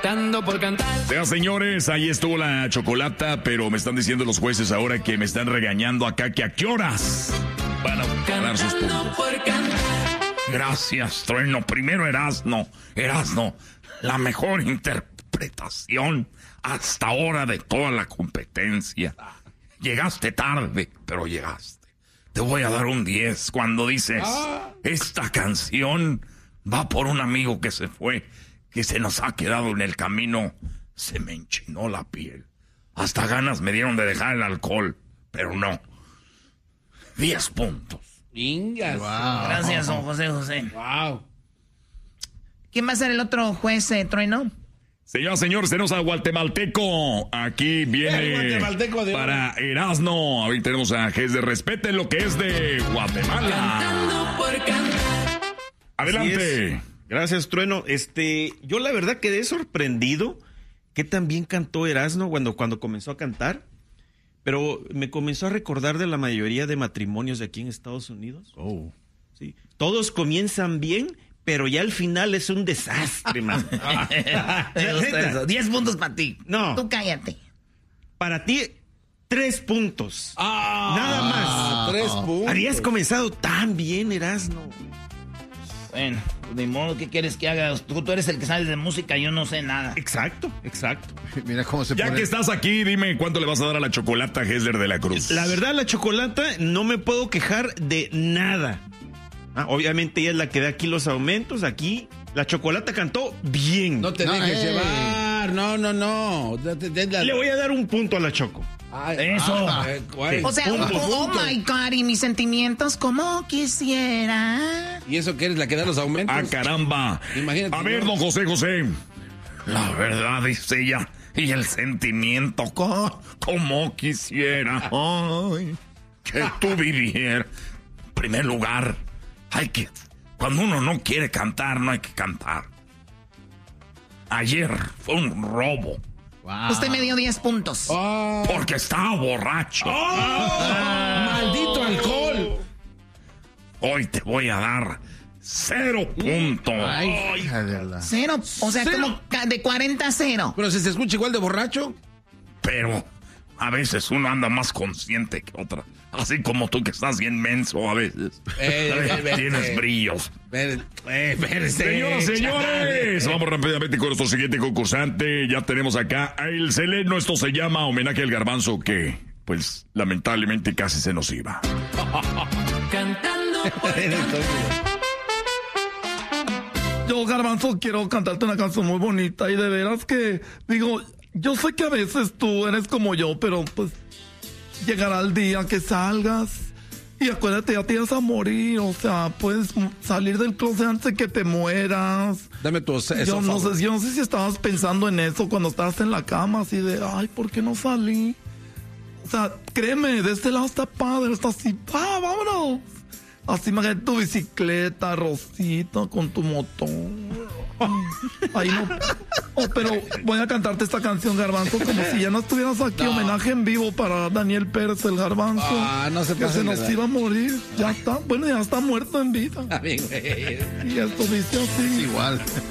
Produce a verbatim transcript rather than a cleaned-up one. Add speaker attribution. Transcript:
Speaker 1: Cantando por cantar.
Speaker 2: Sean señores, ahí estuvo la chocolata, pero me están diciendo los jueces ahora que me están regañando acá que a qué horas van a dar sus puntos.
Speaker 1: Por cantar.
Speaker 2: Gracias, Trueno. Primero Erasno. Erasno, la mejor interpretación hasta ahora de toda la competencia. Llegaste tarde, pero llegaste. Te voy a dar un diez cuando dices, esta canción va por un amigo que se fue, que se nos ha quedado en el camino. Se me enchinó la piel. Hasta ganas me dieron de dejar el alcohol, pero no. diez puntos.
Speaker 3: Ingas.
Speaker 4: Wow. Gracias, don José José.
Speaker 3: Wow.
Speaker 4: ¿Quién va a ser el otro juez, eh, Trueno?
Speaker 2: Señor, señor, tenemos a Guatemalteco. Aquí viene
Speaker 3: Guatemalteco de
Speaker 2: para Erasno. Ahí tenemos a Ges de Respeten lo que es de Guatemala.
Speaker 1: Cantando por cantar.
Speaker 2: Adelante.
Speaker 5: Gracias, Trueno. Este, yo la verdad quedé sorprendido que también cantó Erasno cuando, cuando comenzó a cantar, pero me comenzó a recordar de la mayoría de matrimonios de aquí en Estados Unidos.
Speaker 2: Oh.
Speaker 5: Sí. Todos comienzan bien, pero ya al final es un desastre, man.
Speaker 4: Diez puntos para ti.
Speaker 5: No.
Speaker 4: Tú cállate.
Speaker 5: Para ti, tres puntos.
Speaker 3: Ah,
Speaker 5: Nada más.
Speaker 3: Tres puntos.
Speaker 5: Habías comenzado tan bien, Erasno.
Speaker 4: Bueno, de modo, ¿qué quieres que haga? Tú, tú eres el que sabes de música, yo no sé nada.
Speaker 5: Exacto, exacto.
Speaker 6: Mira cómo se
Speaker 2: Ya
Speaker 6: pone.
Speaker 2: que estás aquí, dime cuánto le vas a dar a la chocolata Hesler de la Cruz.
Speaker 5: La verdad, la chocolata no me puedo quejar de nada. Ah, obviamente ella es la que da aquí los aumentos. Aquí la chocolata cantó bien.
Speaker 3: No te
Speaker 6: No,
Speaker 3: dejes
Speaker 6: ey.
Speaker 3: llevar. No, no, no. Date- date la-
Speaker 5: Le voy a dar un punto a la Choco.
Speaker 3: Ay,
Speaker 4: Eso.
Speaker 3: ah, eh, ¿cuál?
Speaker 4: O sea,
Speaker 5: Punto,
Speaker 4: oh, oh
Speaker 3: punto.
Speaker 4: my God, y mis sentimientos como quisiera.
Speaker 3: ¿Y eso que eres la que da los aumentos?
Speaker 2: ¡Ah, caramba!
Speaker 3: Imagínate,
Speaker 2: A ver,
Speaker 3: ¿no?
Speaker 2: don José José. La verdad, dice ella. Y el sentimiento, co- como quisiera. Ay, que tú vivieras. En primer lugar, hay que... Cuando uno no quiere cantar, no hay que cantar. Ayer fue un robo.
Speaker 6: Wow.
Speaker 4: Usted me dio diez puntos.
Speaker 3: Ah,
Speaker 2: Porque estaba borracho.
Speaker 3: ¡Maldito alcohol!
Speaker 2: Hoy te voy a dar cero puntos.
Speaker 6: Ay, hija de la-
Speaker 4: Cero. O sea,
Speaker 3: Cero.
Speaker 4: como ca- de cuarenta a cero.
Speaker 3: Pero si se escucha igual de borracho.
Speaker 2: Pero a veces uno anda más consciente que otra. Así como tú que estás bien menso a veces.
Speaker 3: Eh, eh, eh,
Speaker 2: Tienes
Speaker 3: eh.
Speaker 2: brillos.
Speaker 3: Eh, eh, espérese,
Speaker 2: Señoras, señores,
Speaker 3: chale.
Speaker 2: vamos rápidamente con nuestro siguiente concursante. Ya tenemos acá a El Seleno. Esto se llama Homenaje al Garbanzo, que, pues, lamentablemente casi se nos iba.
Speaker 1: Cantando por cantar.
Speaker 7: Yo, Garbanzo, quiero cantarte una canción muy bonita y de veras que, digo, yo sé que a veces tú eres como yo, pero pues llegará el día que salgas y acuérdate, ya te vas a morir, o sea, puedes m- salir del closet antes de que te mueras.
Speaker 3: Dame tu eso,
Speaker 7: Yo no
Speaker 3: favor.
Speaker 7: sé, yo no sé si estabas pensando en eso cuando estabas en la cama, así de, ay, ¿por qué no salí? O sea, créeme, de este lado está padre, está así, ¡ah, vámonos! Así imagínate tu bicicleta, Rosita, con tu motor. Ahí no. Oh, pero voy a cantarte esta canción, Garbanzo, como si ya no estuvieras aquí.
Speaker 3: No.
Speaker 7: Homenaje en vivo para Daniel Pérez, el Garbanzo.
Speaker 3: Ah, no se
Speaker 7: Que se
Speaker 3: pasen de
Speaker 7: nos
Speaker 3: edad.
Speaker 7: iba a morir. Ya está. Bueno, ya está muerto en vida.
Speaker 3: A mí, güey.
Speaker 7: Y esto dice así.
Speaker 6: Igual.